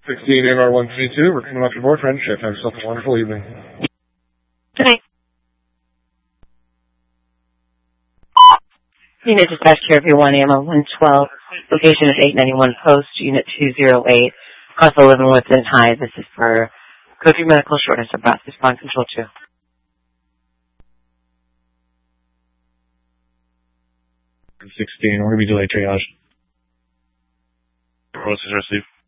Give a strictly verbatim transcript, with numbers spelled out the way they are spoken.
sixteen N R one twenty-two, we're coming off your board, friend. Chef, have yourself a wonderful evening. Good night. Unit dispatch care of your one A M one twelve. Location is eight ninety-one Post, Unit two oh eight. Cost of living within high. This is for Kofi Medical Shortness of Breath. Respond Control two. sixteen, we're going to be delayed triage. Process receive.